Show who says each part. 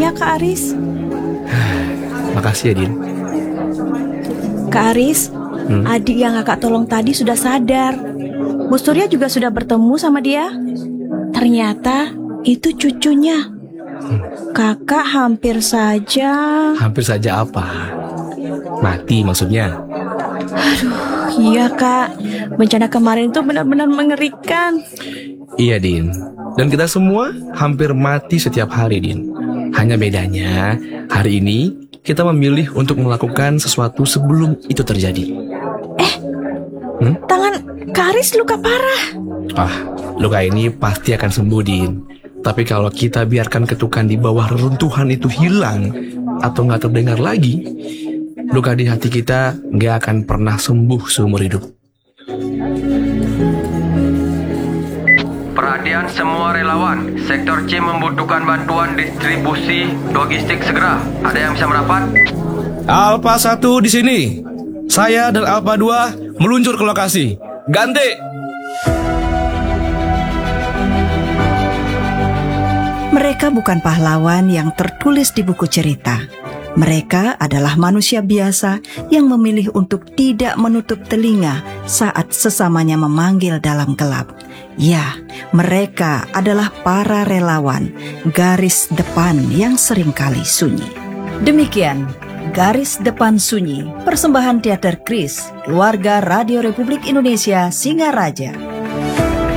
Speaker 1: ya, Kak Aris.
Speaker 2: Makasih ya, Din.
Speaker 1: Kak Aris, adik yang kakak tolong tadi sudah sadar. Bu Surya juga sudah bertemu sama dia. Ternyata itu cucunya. Kakak hampir saja...
Speaker 2: Hampir saja apa? Mati maksudnya?
Speaker 1: Iya, Kak. Bencana kemarin itu benar-benar mengerikan.
Speaker 2: Iya, Din. Dan kita semua hampir mati setiap hari, Din. Hanya bedanya, hari ini kita memilih untuk melakukan sesuatu sebelum itu terjadi.
Speaker 1: Tangan Kak Aris luka parah.
Speaker 2: Luka ini pasti akan sembuh, Din. Tapi kalau kita biarkan ketukan di bawah reruntuhan itu hilang atau nggak terdengar lagi, luka di hati kita nggak akan pernah sembuh seumur hidup.
Speaker 3: Perhatian semua relawan, Sektor C membutuhkan bantuan distribusi logistik segera. Ada yang bisa merapat?
Speaker 2: Alpha 1 di sini. Saya dan Alpha 2 meluncur ke lokasi. Ganti!
Speaker 4: Mereka bukan pahlawan yang tertulis di buku cerita. Mereka adalah manusia biasa yang memilih untuk tidak menutup telinga saat sesamanya memanggil dalam gelap. Ya, mereka adalah para relawan, garis depan yang seringkali sunyi. Demikian, Garis Depan Sunyi, persembahan teater Kris, keluarga Radio Republik Indonesia Singaraja.